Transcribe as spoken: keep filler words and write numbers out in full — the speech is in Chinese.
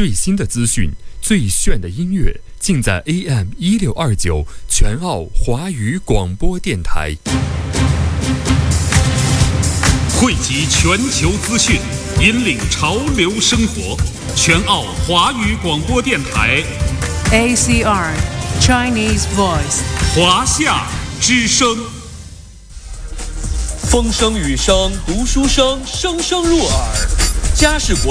最新的资讯、最炫的音乐，尽在 A M 一六二九全澳华语广播电台。 汇集全球资讯，引领潮流生活。全澳华语广播电台 A C R Chinese Voice 华夏之声。 风声雨声读书声，声声入耳。家事国